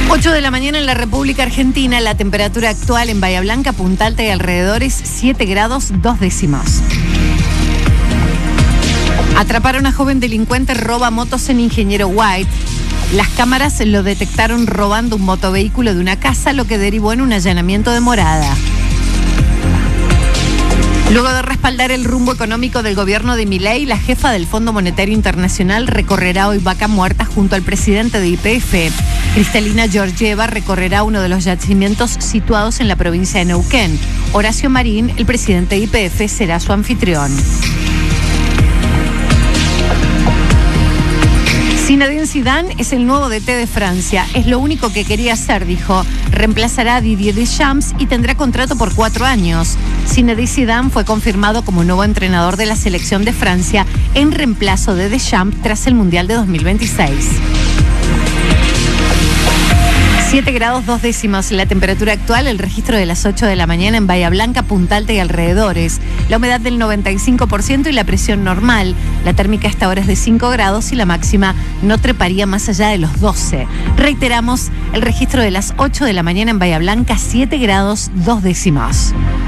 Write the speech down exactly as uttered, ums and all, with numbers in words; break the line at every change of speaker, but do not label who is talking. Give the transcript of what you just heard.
ocho de la mañana en la República Argentina, la temperatura actual en Bahía Blanca, Punta Alta y alrededores siete grados dos décimos. Atraparon a joven delincuente roba motos en Ingeniero White. Las cámaras lo detectaron robando un motovehículo de una casa, lo que derivó en un allanamiento de morada. Luego de respaldar el rumbo económico del gobierno de Milei, la jefa del Fondo Monetario Internacional recorrerá hoy Vaca Muerta junto al presidente de Y P F. Cristalina Georgieva recorrerá uno de los yacimientos situados en la provincia de Neuquén. Horacio Marín, el presidente de Y P F, será su anfitrión. Zinedine Zidane es el nuevo D T de Francia. Es lo único que quería hacer, dijo. Reemplazará a Didier Deschamps y tendrá contrato por cuatro años. Zinedine Zidane fue confirmado como nuevo entrenador de la selección de Francia en reemplazo de Deschamps tras el Mundial de dos mil veintiséis. siete grados dos décimos la temperatura actual, el registro de las ocho de la mañana en Bahía Blanca, Punta Alta y alrededores. La humedad del noventa y cinco por ciento y la presión normal. La térmica a esta hora es de cinco grados y la máxima no treparía más allá de los doce. Reiteramos, el registro de las ocho de la mañana en Bahía Blanca, siete grados dos décimos.